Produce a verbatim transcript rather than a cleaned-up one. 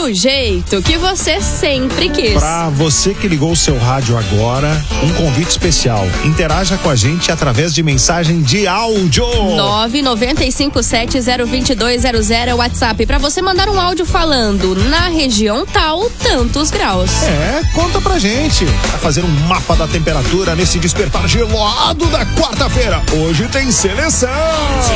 do jeito que você sempre quis. Pra você que ligou o seu rádio agora, um convite especial. Interaja com a gente através de mensagem de áudio. nove nove cinco sete zero dois dois zero zero é o WhatsApp pra você mandar um áudio falando na região tal, tantos graus. É, conta pra gente. Vai fazer um mapa da temperatura nesse despertar gelado da quarta-feira. Hoje tem seleção.